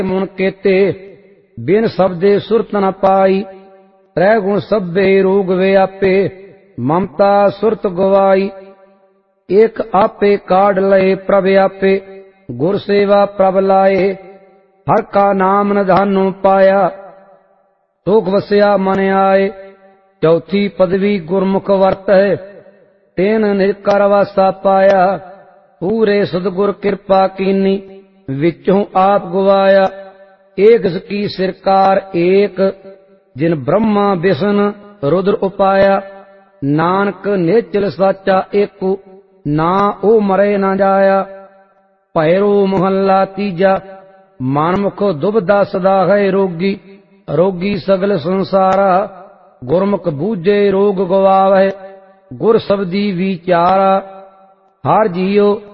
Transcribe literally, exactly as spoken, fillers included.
मुन केते बिन शब्दे सुरत न पाई। त्रै गुण सभे रोग व्यापे ममता सुरत गवाई। एक आपे काढ़ लए प्रभ आपे गुर सेवा प्रभ लाए। हर का नाम निधानो पाया सुख वसया मन आए। चौथी पदवी गुरमुख वर्त है तेन निकर वासा पाया। पूरे सदगुर कृपा कीनी विचों आप गवाया। एक की सिरकार एक जिन ब्रह्मा विष्णु रुद्र उपाया। नानक निश्चल साचा एकु ना ओ मरे ना जाया। भैरो मोहल्ला तीजा मानमुख दुबदा सदा है रोगी। रोगी सगल संसारा गुरमुख बूझे रोग गवावे। गुर शब्दी विचारा हर जियो